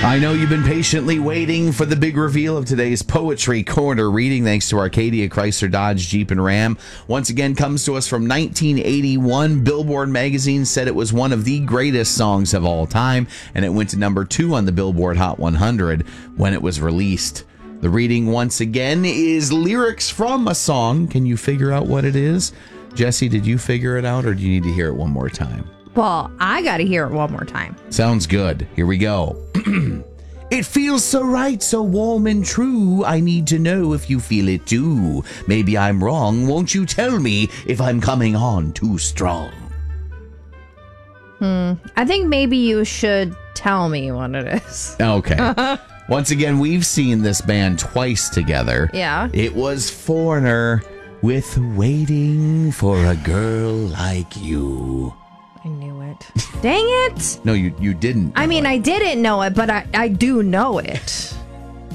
I know you've been patiently waiting for the big reveal of today's Poetry Corner reading, thanks to Arcadia, Chrysler, Dodge, Jeep, and Ram. Once again, comes to us from 1981. Billboard magazine said it was one of the greatest songs of all time, and it went to number 2 on the Billboard Hot 100 when it was released. The reading, once again, is lyrics from a song. Can you figure out what it is? Jesse, did you figure it out, or do you need to hear it one more time? Well, I got to hear it one more time. Sounds good. Here we go. It feels so right, so warm and true. I need to know if you feel it too. Maybe I'm wrong. Won't you tell me if I'm coming on too strong? I think maybe you should tell me what it is. Okay. Once again, we've seen this band twice together. Yeah. It was Foreigner with Waiting for a Girl Like You. I knew it. Dang it. No, you didn't. I mean, I didn't know it, but I do know it.